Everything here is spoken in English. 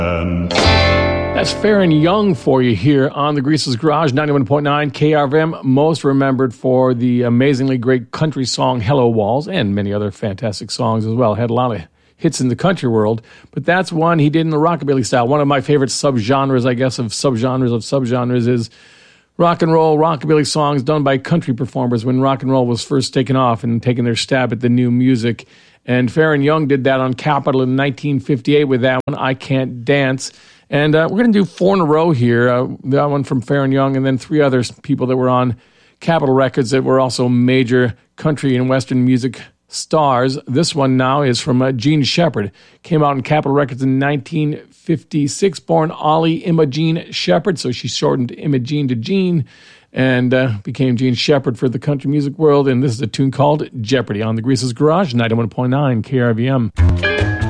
That's Farron Young for you here on the Greaseless Garage, 91.9 KRVM, most remembered for the amazingly great country song Hello Walls, and many other fantastic songs as well. Had a lot of hits in the country world, but that's one he did in the rockabilly style. One of my favorite subgenres, I guess, of subgenres is rock and roll, rockabilly songs done by country performers when rock and roll was first taken off and taking their stab at the new music. And Farron Young did that on Capitol in 1958 with that one, I Can't Dance. And we're going to do 4 in a row here. That one from Farron Young, and then 3 other people that were on Capitol Records that were also major country and Western music stars. This one now is from Gene Shepard. Came out on Capitol Records in 1956. Born Ollie Imogene Shepard, so she shortened Imogene to Gene and became Gene Shepard for the country music world. And this is a tune called Jeopardy on the Greaseless Garage, 91.9 KRVM.